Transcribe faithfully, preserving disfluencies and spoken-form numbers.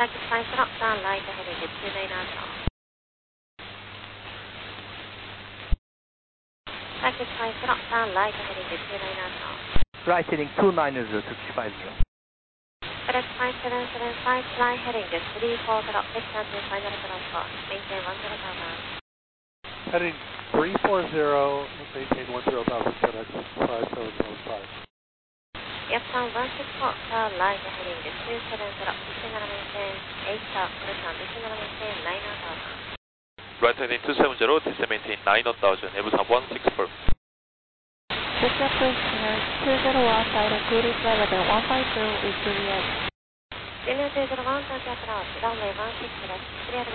Package five zero, down light heading to two nine zero. Package five zero, down light heading to two nine zero. Right heading two nine zero, Turkish five zero. FedEx five seven seven five, fly heading to three four zero, distance is final crosswalk, maintain one zero thousand. Heading three four zero, maintain one zero thousand, FedEx five seven seven five. Yaptown one six four, down light heading to two seven zero, descend maintain eight zero, correction, descend maintain nine thousand. Right heading two seven zero, descend maintain nine thousand, Ebusan one six four. Dispatch Center two zero one, direct British flight level one five zero with Juliet. Juliet two zero one, contact approach, runway one six left, clear.